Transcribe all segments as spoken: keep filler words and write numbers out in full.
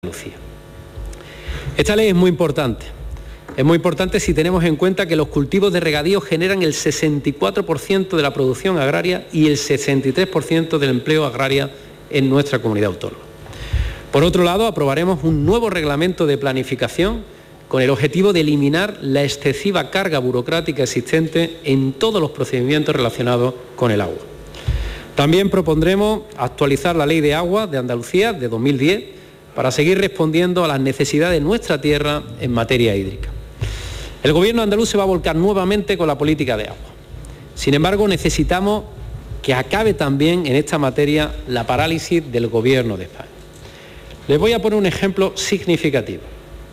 Andalucía. Esta ley es muy importante. Es muy importante si tenemos en cuenta que los cultivos de regadío generan el sesenta y cuatro por ciento de la producción agraria y el sesenta y tres por ciento del empleo agrario en nuestra comunidad autónoma. Por otro lado, aprobaremos un nuevo reglamento de planificación con el objetivo de eliminar la excesiva carga burocrática existente en todos los procedimientos relacionados con el agua. También propondremos actualizar la Ley de Agua de Andalucía de dos mil diez para seguir respondiendo a las necesidades de nuestra tierra en materia hídrica. El Gobierno andaluz se va a volcar nuevamente con la política de agua. Sin embargo, necesitamos que acabe también en esta materia la parálisis del Gobierno de España. Les voy a poner un ejemplo significativo.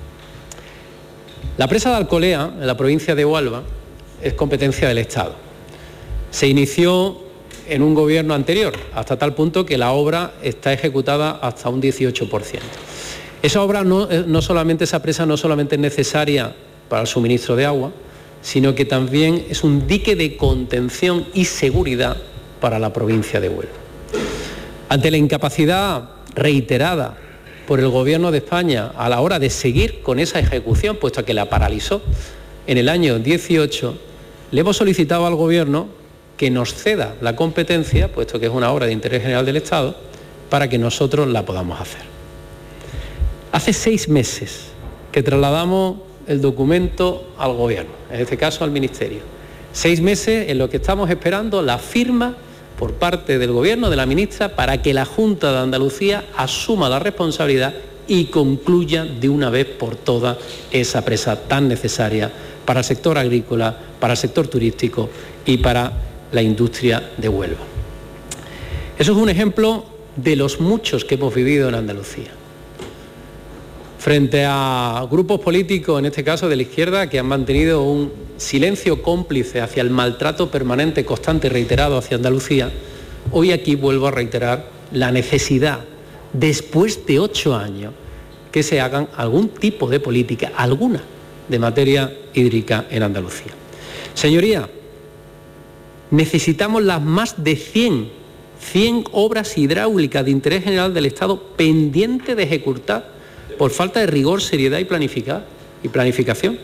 La presa de Alcolea, en la provincia de Huelva, es competencia del Estado. Se inició en un gobierno anterior, hasta tal punto que la obra está ejecutada hasta un dieciocho por ciento. Esa obra, no, no solamente, esa presa no solamente es necesaria para el suministro de agua, sino que también es un dique de contención y seguridad para la provincia de Huelva. Ante la incapacidad reiterada por el Gobierno de España a la hora de seguir con esa ejecución, puesto que la paralizó en el año dieciocho, le hemos solicitado al Gobierno que nos ceda la competencia, puesto que es una obra de interés general del Estado, para que nosotros la podamos hacer. Hace seis meses que trasladamos el documento al Gobierno, en este caso al Ministerio. Seis meses en los que estamos esperando la firma por parte del Gobierno, de la ministra, para que la Junta de Andalucía asuma la responsabilidad y concluya de una vez por todas esa presa tan necesaria para el sector agrícola, para el sector turístico y para la industria de Huelva. Eso es un ejemplo de los muchos que hemos vivido en Andalucía. Frente a grupos políticos, en este caso de la izquierda, que han mantenido un silencio cómplice hacia el maltrato permanente, constante y reiterado hacia Andalucía, hoy aquí vuelvo a reiterar la necesidad, después de ocho años, que se hagan algún tipo de política, alguna, de materia hídrica en Andalucía. Señoría, necesitamos las más de cien, cien obras hidráulicas de interés general del Estado pendientes de ejecutar por falta de rigor, seriedad y, planificar, y planificación.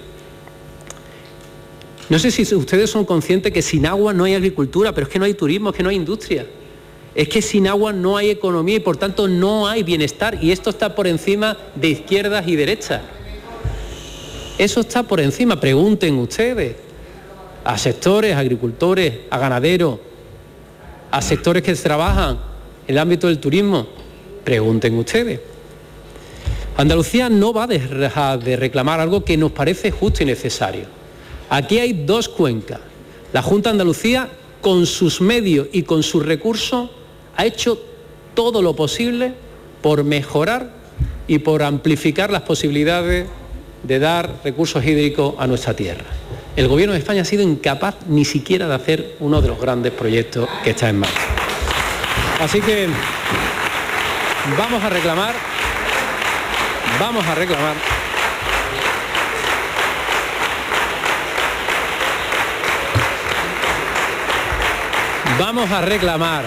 No sé si ustedes son conscientes que sin agua no hay agricultura, pero es que no hay turismo, es que no hay industria. Es que sin agua no hay economía y por tanto no hay bienestar, y esto está por encima de izquierdas y derechas. Eso está por encima, pregunten ustedes a sectores, a agricultores, a ganaderos, a sectores que trabajan en el ámbito del turismo, pregunten ustedes. Andalucía no va a dejar de reclamar algo que nos parece justo y necesario. Aquí hay dos cuencas. La Junta de Andalucía, con sus medios y con sus recursos, ha hecho todo lo posible por mejorar y por amplificar las posibilidades de dar recursos hídricos a nuestra tierra. El Gobierno de España ha sido incapaz ni siquiera de hacer uno de los grandes proyectos que está en marcha. Así que vamos a reclamar, vamos a reclamar Vamos a reclamar,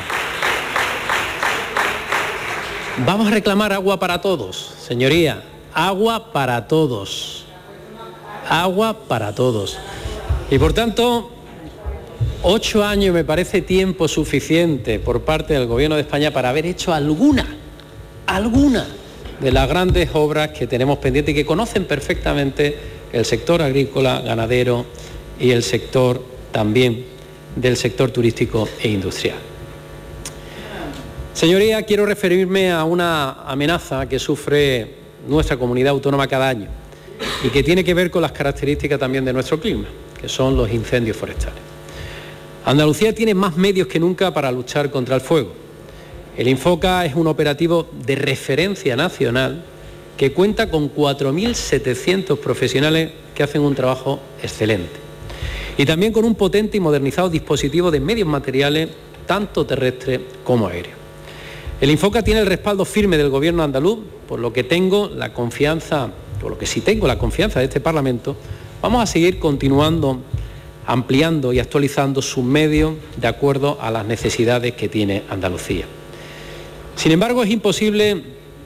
vamos a reclamar agua para todos, señoría, agua para todos, agua para todos. Y por tanto, ocho años me parece tiempo suficiente por parte del Gobierno de España para haber hecho alguna, alguna de las grandes obras que tenemos pendientes y que conocen perfectamente el sector agrícola, ganadero y el sector también del sector turístico e industrial. Señoría, quiero referirme a una amenaza que sufre nuestra comunidad autónoma cada año y que tiene que ver con las características también de nuestro clima, que son los incendios forestales. Andalucía tiene más medios que nunca para luchar contra el fuego. El Infoca es un operativo de referencia nacional que cuenta con cuatro mil setecientos profesionales que hacen un trabajo excelente. Y también con un potente y modernizado dispositivo de medios materiales, tanto terrestres como aéreos. El Infoca tiene el respaldo firme del Gobierno andaluz, por lo que tengo la confianza, por lo que sí tengo la confianza de este Parlamento, vamos a seguir continuando, ampliando y actualizando sus medios de acuerdo a las necesidades que tiene Andalucía. Sin embargo, es imposible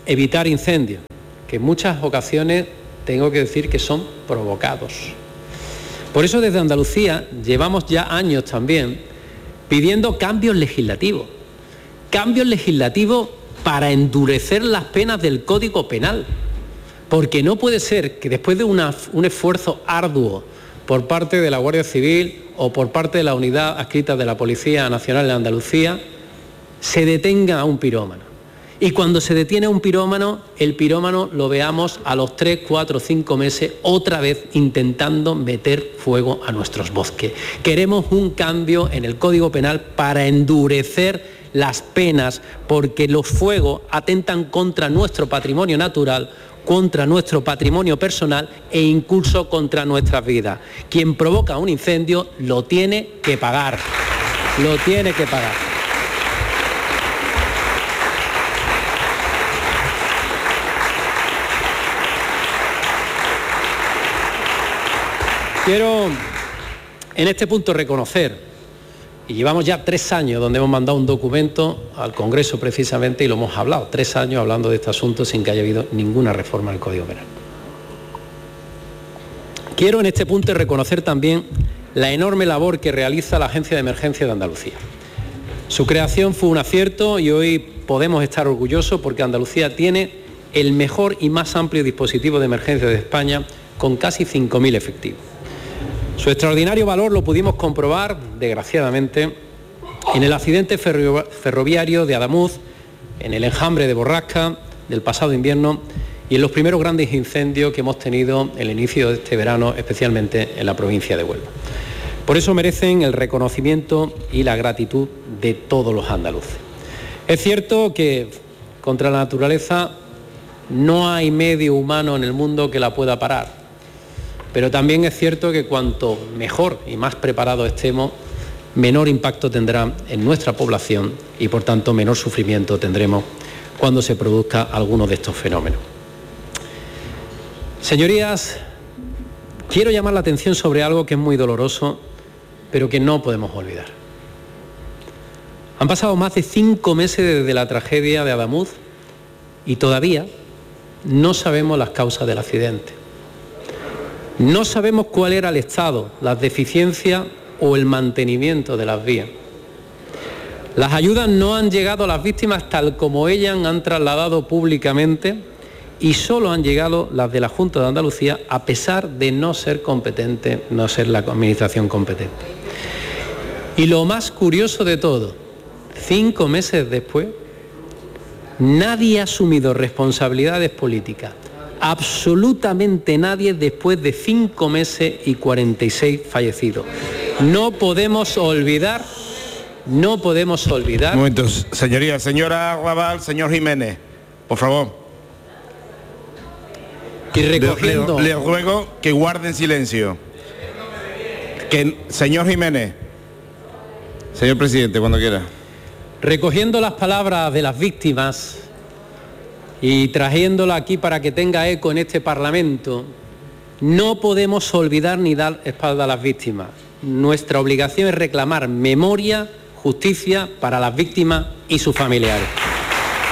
evitar incendios, que en muchas ocasiones tengo que decir que son provocados. Por eso desde Andalucía llevamos ya años también pidiendo cambios legislativos, cambios legislativos para endurecer las penas del Código Penal, porque no puede ser que después de una, un esfuerzo arduo por parte de la Guardia Civil o por parte de la unidad adscrita de la Policía Nacional de Andalucía se detenga a un pirómano. Y cuando se detiene a un pirómano, el pirómano lo veamos a los tres, cuatro, cinco meses otra vez intentando meter fuego a nuestros bosques. Queremos un cambio en el Código Penal para endurecer las penas, porque los fuegos atentan contra nuestro patrimonio natural, contra nuestro patrimonio personal e incluso contra nuestras vidas. Quien provoca un incendio lo tiene que pagar, lo tiene que pagar. Quiero en este punto reconocer, y llevamos ya tres años donde hemos mandado un documento al Congreso precisamente y lo hemos hablado, tres años hablando de este asunto sin que haya habido ninguna reforma del Código Penal. Quiero en este punto reconocer también la enorme labor que realiza la Agencia de Emergencia de Andalucía. Su creación fue un acierto y hoy podemos estar orgullosos porque Andalucía tiene el mejor y más amplio dispositivo de emergencia de España con casi cinco mil efectivos. Su extraordinario valor lo pudimos comprobar, desgraciadamente, en el accidente ferroviario de Adamuz, en el enjambre de Borrasca del pasado invierno y en los primeros grandes incendios que hemos tenido en el inicio de este verano, especialmente en la provincia de Huelva. Por eso merecen el reconocimiento y la gratitud de todos los andaluces. Es cierto que contra la naturaleza no hay medio humano en el mundo que la pueda parar. Pero también es cierto que cuanto mejor y más preparados estemos, menor impacto tendrá en nuestra población y por tanto menor sufrimiento tendremos cuando se produzca alguno de estos fenómenos. Señorías, quiero llamar la atención sobre algo que es muy doloroso, pero que no podemos olvidar. Han pasado más de cinco meses desde la tragedia de Adamuz y todavía no sabemos las causas del accidente. No sabemos cuál era el estado, las deficiencias o el mantenimiento de las vías. Las ayudas no han llegado a las víctimas tal como ellas han trasladado públicamente y solo han llegado las de la Junta de Andalucía a pesar de no ser competente, no ser la administración competente. Y lo más curioso de todo, cinco meses después, nadie ha asumido responsabilidades políticas. Absolutamente nadie después de cinco meses y cuarenta y seis fallecidos. No podemos olvidar, no podemos olvidar... Momentos, señoría, señora Raval, señor Jiménez, por favor. Y recogiendo... Le, le ruego que guarden silencio. Que, señor Jiménez, señor presidente, cuando quiera. Recogiendo las palabras de las víctimas y trayéndola aquí para que tenga eco en este Parlamento, no podemos olvidar ni dar espalda a las víctimas. Nuestra obligación es reclamar memoria, justicia para las víctimas y sus familiares.